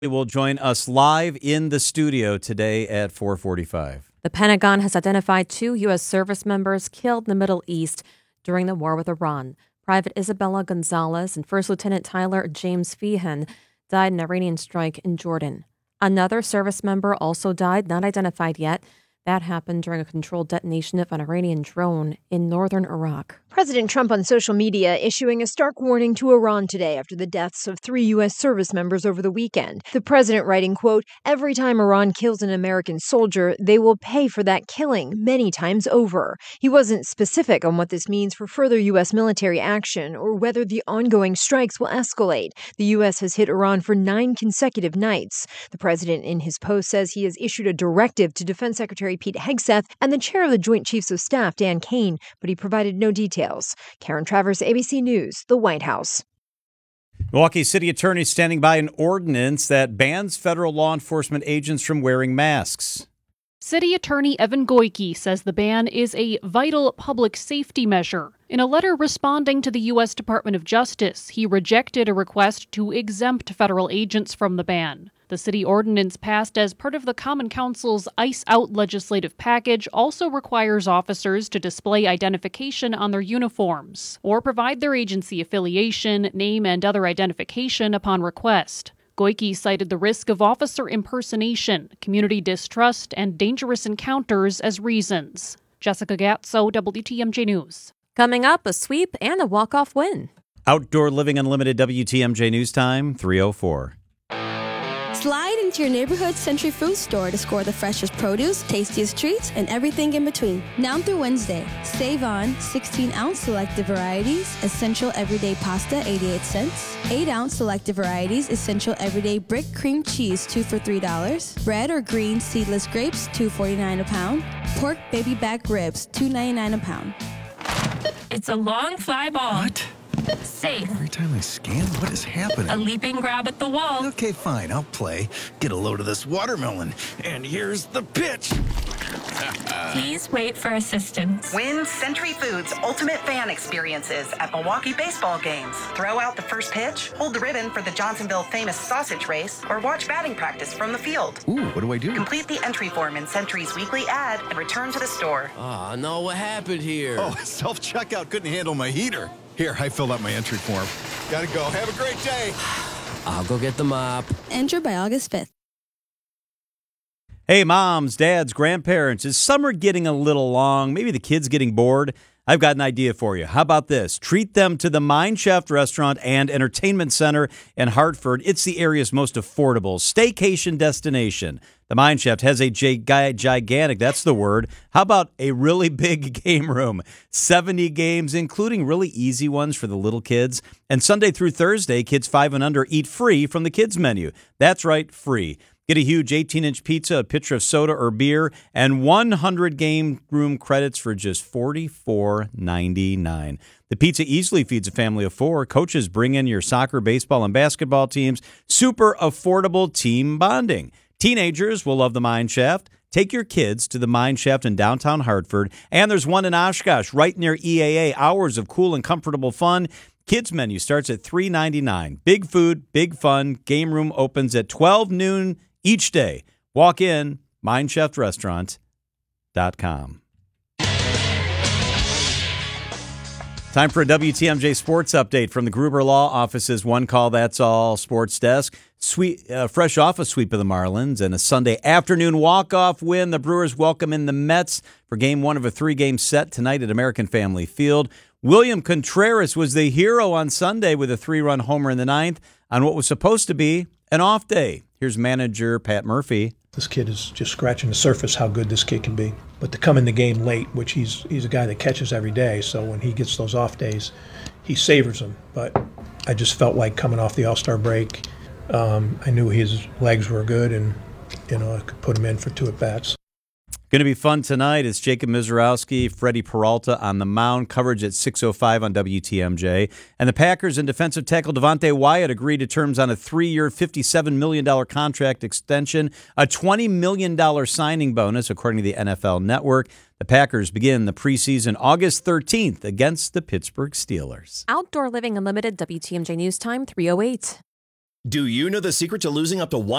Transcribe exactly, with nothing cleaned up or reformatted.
will join us live in the studio today at four forty-five. The Pentagon has identified two U S service members killed in the Middle East during the war with Iran. Private Isabella Gonzalez and First Lieutenant Tyler James Feehan died in an Iranian strike in Jordan. Another service member also died, not identified yet. That happened during a controlled detonation of an Iranian drone in northern Iraq. President Trump on social media issuing a stark warning to Iran today after the deaths of three U S service members over the weekend. The president writing, quote, "Every time Iran kills an American soldier, they will pay for that killing many times over." He wasn't specific on what this means for further U S military action or whether the ongoing strikes will escalate. The U S has hit Iran for nine consecutive nights. The president in his post says he has issued a directive to Defense Secretary Pete Hegseth and the chair of the Joint Chiefs of Staff, Dan Kane, but he provided no details. Karen Travers, A B C News, the White House. Milwaukee City Attorney standing by an ordinance that bans federal law enforcement agents from wearing masks. City Attorney Evan Goyke says the ban is a vital public safety measure. In a letter responding to the U S Department of Justice, he rejected a request to exempt federal agents from the ban. The city ordinance passed as part of the Common Council's ICE Out legislative package also requires officers to display identification on their uniforms or provide their agency affiliation, name, and other identification upon request. Goyke cited the risk of officer impersonation, community distrust, and dangerous encounters as reasons. Jessica Gatso, W T M J News. Coming up, a sweep and a walk-off win. Outdoor Living Unlimited W T M J News Time, three oh four. Slide into your neighborhood Century Food Store to score the freshest produce, tastiest treats, and everything in between. Now through Wednesday, save on sixteen-ounce selected varieties, essential everyday pasta, eighty-eight cents. eight ounce selected varieties, essential everyday brick cream cheese, two for three dollars. Red or green seedless grapes, two forty-nine a pound. Pork baby back ribs, two ninety-nine a pound. It's a long fly ball. What? Safe. Every time I scan, what is happening? A leaping grab at the wall. Okay, fine, I'll play. Get a load of this watermelon. And here's the pitch. Please wait for assistance. Win Century Foods Ultimate Fan Experiences at Milwaukee baseball games. Throw out the first pitch, hold the ribbon for the Johnsonville famous sausage race, or watch batting practice from the field. Ooh, what do I do? Complete the entry form in Century's weekly ad and return to the store. Ah, oh, no, what happened here? Oh, self-checkout couldn't handle my heater. Here, I filled out my entry form. Gotta go. Have a great day. I'll go get the mop. Enter by August fifth. Hey, moms, dads, grandparents, is summer getting a little long? Maybe the kids getting bored? I've got an idea for you. How about this? Treat them to the Mine Shaft Restaurant and Entertainment Center in Hartford. It's the area's most affordable staycation destination. The Mine Shaft has a gig- gigantic, that's the word. How about a really big game room? seventy games, including really easy ones for the little kids. And Sunday through Thursday, kids five and under eat free from the kids menu. That's right, free. Get a huge eighteen-inch pizza, a pitcher of soda or beer, and one hundred game room credits for just forty-four ninety-nine. The pizza easily feeds a family of four. Coaches bring in your soccer, baseball, and basketball teams. Super affordable team bonding. Teenagers will love the Mine Shaft. Take your kids to the Mine Shaft in downtown Hartford. And there's one in Oshkosh, right near E A A. Hours of cool and comfortable fun. Kids menu starts at three ninety-nine. Big food, big fun. Game room opens at twelve noon each day. Walk in, mine shaft restaurant dot com. Time for a W T M J Sports Update from the Gruber Law Office's One Call That's All Sports Desk. Sweet, uh, fresh off a sweep of the Marlins and a Sunday afternoon walk-off win. The Brewers welcome in the Mets for game one of a three-game set tonight at American Family Field. William Contreras was the hero on Sunday with a three-run homer in the ninth on what was supposed to be an off day. Here's manager Pat Murphy. This kid is just scratching the surface how good this kid can be. But to come in the game late, which he's he's a guy that catches every day, so when he gets those off days, he savors them. But I just felt like coming off the All-Star break, um, I knew his legs were good, and you know I could put him in for two at-bats. Going to be fun tonight. It's Jacob Mizorowski, Freddie Peralta on the mound. Coverage at six oh five on W T M J. And the Packers and defensive tackle Devontae Wyatt agreed to terms on a three-year, fifty-seven million dollars contract extension, a twenty million dollars signing bonus, according to the N F L Network. The Packers begin the preseason August thirteenth against the Pittsburgh Steelers. Outdoor Living Unlimited, W T M J News Time, three oh eight. Do you know the secret to losing up to one